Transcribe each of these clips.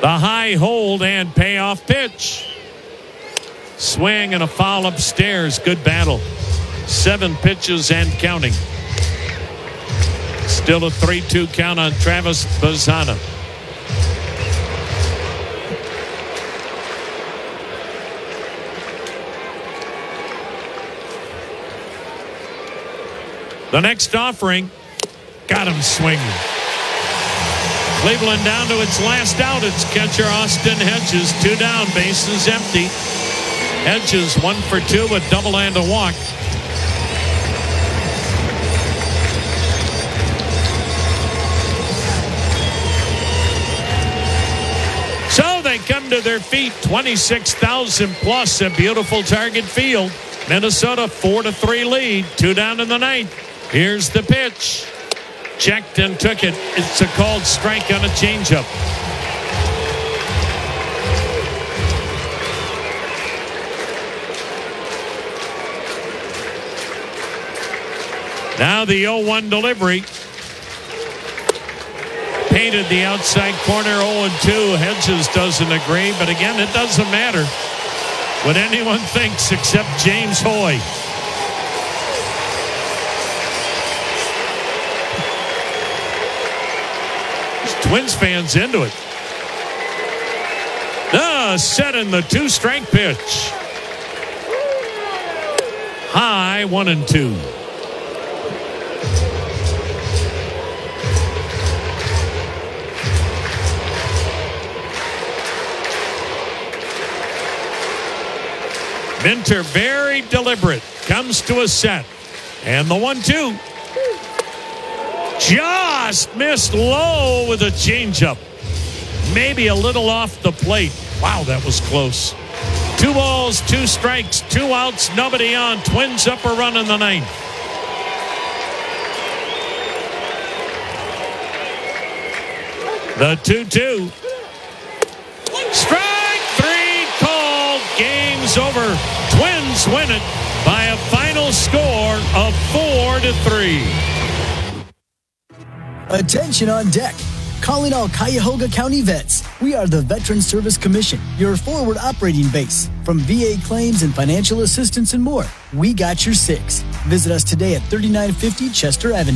The high hold and payoff pitch. Swing and a foul upstairs. Good battle. 7 pitches and counting. Still a 3-2 count on Travis Bazzana. The next offering got him swinging. Cleveland down to its last out. It's catcher Austin Hedges. 2 down, bases empty. Hedges 1 for 2, a double and a walk. So they come to their feet. 26,000 plus, a beautiful Target Field. Minnesota 4-3 lead. 2 down in the ninth. Here's the pitch. Checked and took it. It's a called strike on a changeup. Now the 0-1 delivery. Painted the outside corner 0-2. Hedges doesn't agree, but again, it doesn't matter what anyone thinks except James Hoy. Twins fans into it. Set in the 2-strike pitch. High 1-2. Minter, very deliberate, comes to a set. And the 1-2. Just missed low with a changeup. Maybe a little off the plate. Wow, that was close. 2 balls, 2 strikes, 2 outs, nobody on. Twins up a run in the ninth. The 2-2. Strike 3 called. Game's over. Twins win it by a final score of 4-3. Attention on deck. Calling all Cuyahoga County vets. We are the Veteran Service Commission, your forward operating base. From VA claims and financial assistance and more, we got your 6. Visit us today at 3950 Chester Avenue.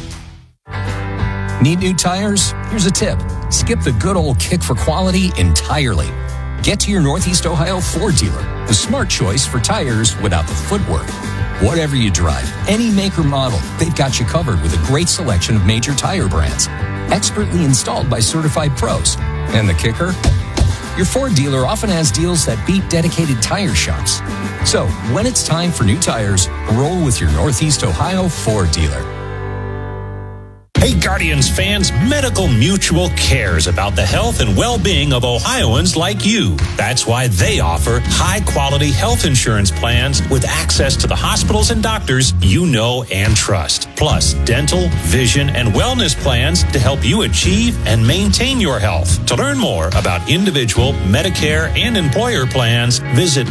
Need new tires? Here's a tip. Skip the good old kick for quality entirely. Get to your Northeast Ohio Ford dealer, the smart choice for tires without the footwork. Whatever you drive, any make or model, they've got you covered with a great selection of major tire brands. Expertly installed by certified pros. And the kicker? Your Ford dealer often has deals that beat dedicated tire shops. So, when it's time for new tires, roll with your Northeast Ohio Ford dealer. Hey Guardians fans, Medical Mutual cares about the health and well-being of Ohioans like you. That's why they offer high-quality health insurance plans with access to the hospitals and doctors you know and trust. Plus, dental, vision, and wellness plans to help you achieve and maintain your health. To learn more about individual, Medicare, and employer plans, visit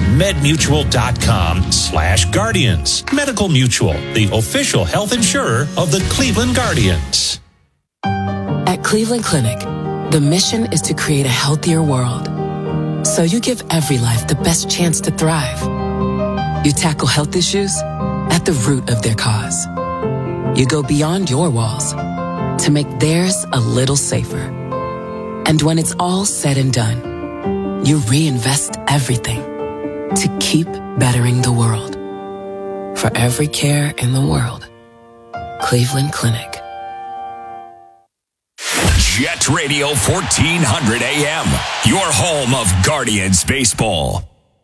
medmutual.com/Guardians. Medical Mutual, the official health insurer of the Cleveland Guardians. At Cleveland Clinic, the mission is to create a healthier world. So you give every life the best chance to thrive. You tackle health issues at the root of their cause. You go beyond your walls to make theirs a little safer. And when it's all said and done, you reinvest everything to keep bettering the world. For every care in the world, Cleveland Clinic. Jet Radio 1400 AM, your home of Guardians baseball.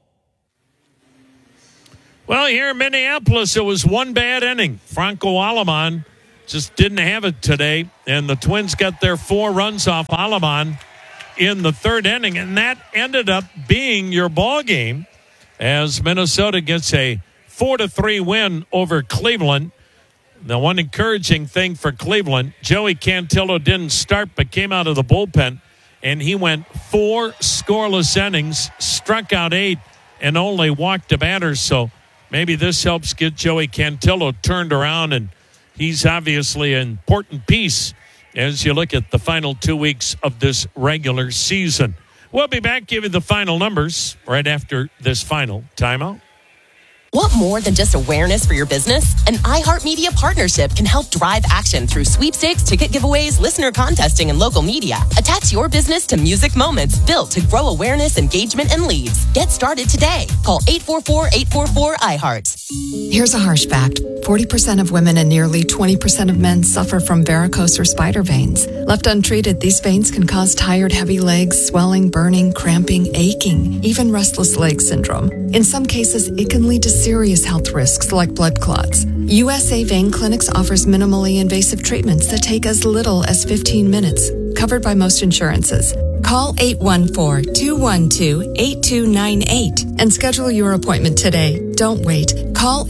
Well, here in Minneapolis, it was one bad inning. Franco Aleman just didn't have it today, and the Twins got their 4 runs off Aleman in the 3rd inning, and that ended up being your ball game as Minnesota gets a 4-3 win over Cleveland. The one encouraging thing for Cleveland, Joey Cantillo didn't start but came out of the bullpen, and he went 4 scoreless innings, struck out 8, and only walked a batter. So maybe this helps get Joey Cantillo turned around, and he's obviously an important piece as you look at the final 2 weeks of this regular season. We'll be back giving the final numbers right after this final timeout. Want more than just awareness for your business? An iHeartMedia partnership can help drive action through sweepstakes, ticket giveaways, listener contesting, and local media. Attach your business to music moments built to grow awareness, engagement, and leads. Get started today. Call 844-844-iHeart. Here's a harsh fact. 40% of women and nearly 20% of men suffer from varicose or spider veins. Left untreated, these veins can cause tired, heavy legs, swelling, burning, cramping, aching, even restless leg syndrome. In some cases, it can lead to serious health risks like blood clots. USA Vein Clinics offers minimally invasive treatments that take as little as 15 minutes, covered by most insurances. Call 814-212-8298 and schedule your appointment today. Don't wait. Call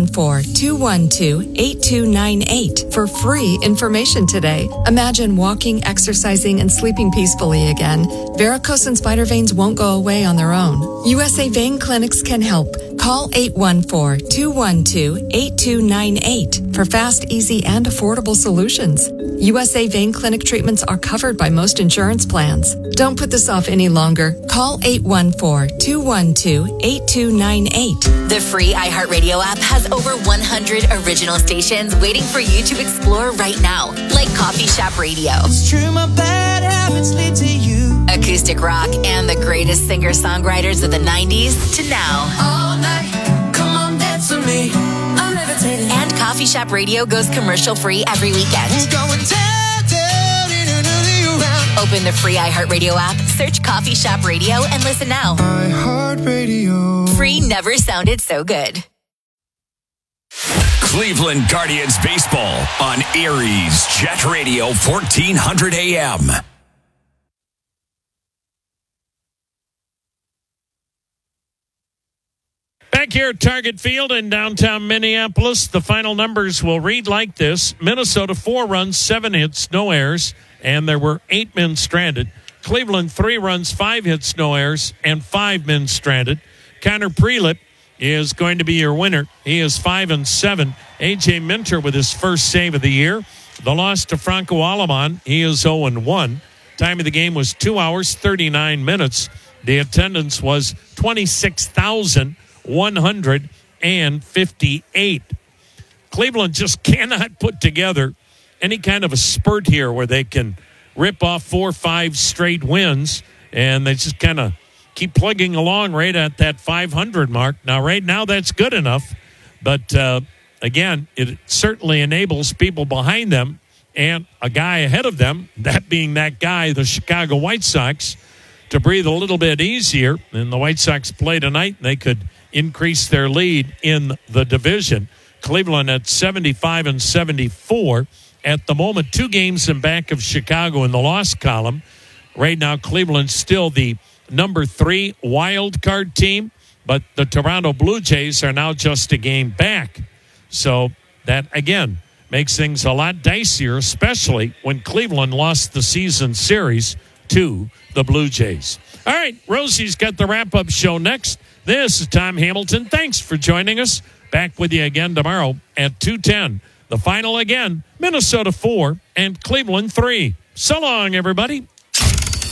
814-212-8298 for free information today. Imagine walking, exercising, and sleeping peacefully again. Varicose and spider veins won't go away on their own. USA Vein Clinics can help. Call 814-212-8298 for fast, easy, and affordable solutions. USA Vein Clinic treatments are covered by most insurance plans. Don't put this off any longer. Call 814-212-8298. The free iHeartRadio app has over 100 original stations waiting for you to explore right now, like Coffee Shop Radio, It's true, my bad habits lead to you. acoustic rock, and the greatest singer-songwriters of the 90s to now. All night, come on, dance with me. I'm levitating. And Coffee Shop Radio goes commercial-free every weekend. Going down, down, in another round. Open the free iHeartRadio app, search Coffee Shop Radio, and listen now. iHeartRadio. Free never sounded so good. Cleveland Guardians baseball on Erie's Jet Radio 1400 AM. Back here at Target Field in downtown Minneapolis, the final numbers will read like this. Minnesota, 4 runs, 7 hits, no errors, and there were 8 men stranded. Cleveland, 3 runs, 5 hits, no errors, and 5 men stranded. Connor Prelip is going to be your winner. He is 5-7. A.J. Minter with his first save of the year. The loss to Franco Aleman, he is 0-1. Time of the game was 2 hours, 39 minutes. The attendance was 26,158. Cleveland just cannot put together any kind of a spurt here where they can rip off 4 or 5 straight wins, and they just kind of keep plugging along right at that 500 mark. Now, right now, that's good enough, but again, it certainly enables people behind them and a guy ahead of them, that being that guy, the Chicago White Sox, to breathe a little bit easier. And the White Sox play tonight, they could increase their lead in the division. Cleveland at 75-74 at the moment, 2 games in back of Chicago in the loss column. Right now, Cleveland's still the number 3 wild card team, but the Toronto Blue Jays are now just a game back. So that, again, makes things a lot dicier, especially when Cleveland lost the season series to the Blue Jays. All right, Rosie's got the wrap-up show next. This is Tom Hamilton. Thanks for joining us. Back with you again tomorrow at 2:10. The final again, Minnesota 4 and Cleveland 3. So long, everybody.